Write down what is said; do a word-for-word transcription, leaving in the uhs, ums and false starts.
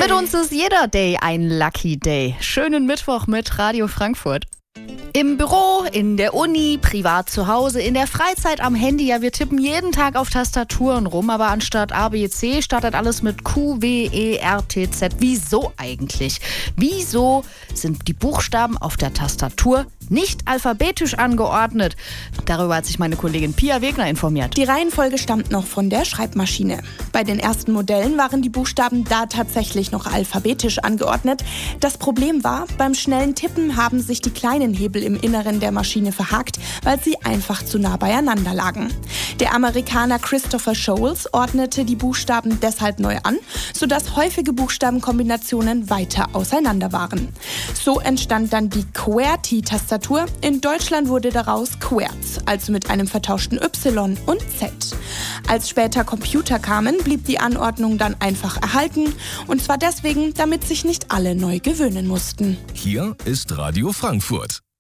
Mit uns ist jeder Day ein Lucky Day. Schönen Mittwoch mit Radio Frankfurt. Im Büro, in der Uni, privat zu Hause, in der Freizeit am Handy. Ja, wir tippen jeden Tag auf Tastaturen rum, aber anstatt A, B, C startet alles mit Q, W, E, R, T, Z. Wieso eigentlich? Wieso sind die Buchstaben auf der Tastatur nicht alphabetisch angeordnet? Darüber hat sich meine Kollegin Pia Wegner informiert. Die Reihenfolge stammt noch von der Schreibmaschine. Bei den ersten Modellen waren die Buchstaben da tatsächlich noch alphabetisch angeordnet. Das Problem war, beim schnellen Tippen haben sich die kleinen Hebel im Inneren der Maschine verhakt, weil sie einfach zu nah beieinander lagen. Der Amerikaner Christopher Sholes ordnete die Buchstaben deshalb neu an, sodass häufige Buchstabenkombinationen weiter auseinander waren. So entstand dann die QWERTY-Tastatur. In Deutschland wurde daraus QWERTZ, also mit einem vertauschten Y und Z. Als später Computer kamen, blieb die Anordnung dann einfach erhalten. Und zwar deswegen, damit sich nicht alle neu gewöhnen mussten. Hier ist Radio Frankfurt.